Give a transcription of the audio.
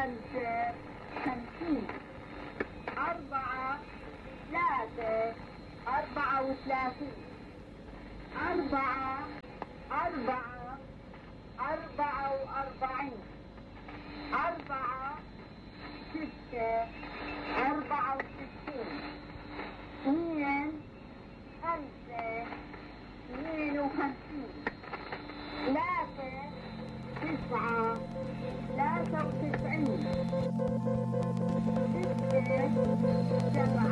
خمسة 50. 4 3 34. 4 4 44. 4 6 64. 2 5 52. 3 9 93. 6 7